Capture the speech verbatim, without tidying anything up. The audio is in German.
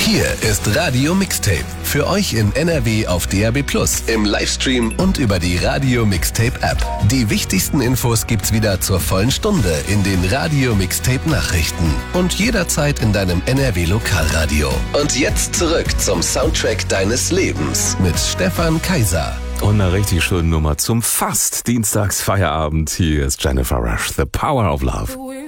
Hier ist Radio Mixtape. Für euch in N R W auf D A B plus, im Livestream und über die Radio Mixtape App. Die wichtigsten Infos gibt's wieder zur vollen Stunde in den Radio Mixtape Nachrichten und jederzeit in deinem N R W Lokalradio. Und jetzt zurück zum Soundtrack deines Lebens mit Stefan Kaiser. Und eine richtig schöne Nummer zum fast Dienstagsfeierabend. Hier ist Jennifer Rush, The Power of Love.